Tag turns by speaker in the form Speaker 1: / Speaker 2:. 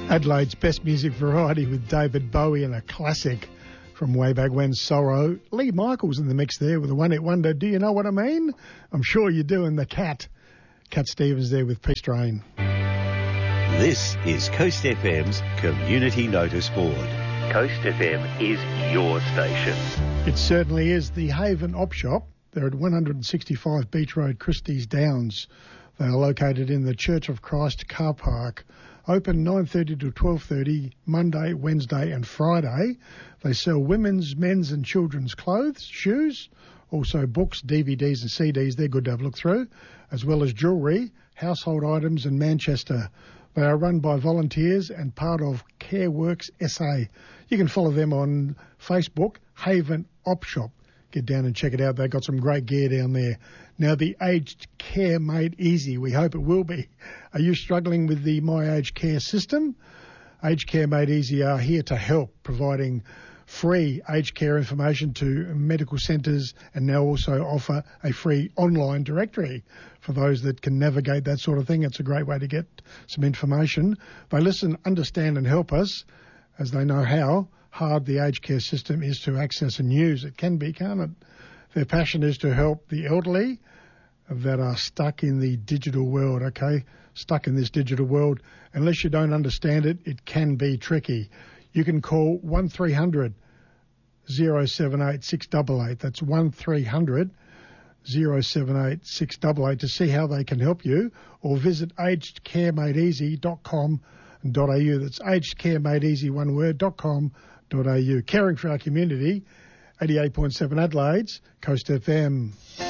Speaker 1: Adelaide's best music variety with David Bowie and a classic from way back when, Sorrow. Lee Michaels in the mix there with a one-hit wonder. Do you know what I mean? I'm sure you do. And the Cat Stevens there with Peace Train.
Speaker 2: This is Coast FM's Community Notice Board. Coast FM is your station.
Speaker 1: It certainly is. The Haven Op Shop. They're at 165 Beach Road, Christie's Downs. They are located in the Church of Christ car park. Open 9:30 to 12:30, Monday, Wednesday and Friday. They sell women's, men's and children's clothes, shoes, also books, DVDs and CDs. They're good to have a look through, as well as jewellery, household items and Manchester. They are run by volunteers and part of CareWorks SA. You can follow them on Facebook, Haven Op Shop. Get down and check it out. They've got some great gear down there. Now, the aged care made easy. We hope it will be. Are you struggling with the My Aged Care system? Aged Care Made Easy are here to help, providing free aged care information to medical centres and now also offer a free online directory for those that can navigate that sort of thing. It's a great way to get some information. They listen, understand and help us, as they know how hard the aged care system is to access and use. It can be, can't it? Their passion is to help the elderly that are stuck in the digital world, okay? Stuck in this digital world. Unless you don't understand it, it can be tricky. You can call 1300 078 688. That's 1300 078 688 to see how they can help you, or visit agedcaremadeeasy.com.au. That's agedcaremadeeasy, one word, .com.au. Caring for our community, 88.7 Adelaide's Coast FM.